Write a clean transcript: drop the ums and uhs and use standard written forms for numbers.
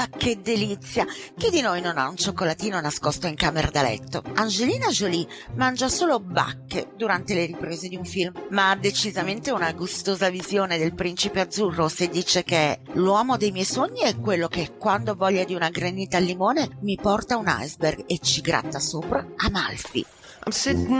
Che delizia! Chi di noi non ha un cioccolatino nascosto in camera da letto? Angelina Jolie mangia solo bacche durante le riprese di un film, ma ha decisamente una gustosa visione del principe azzurro se dice che l'uomo dei miei sogni è quello che, quando ho voglia di una granita al limone, mi porta un iceberg e ci gratta sopra Amalfi. I'm sitting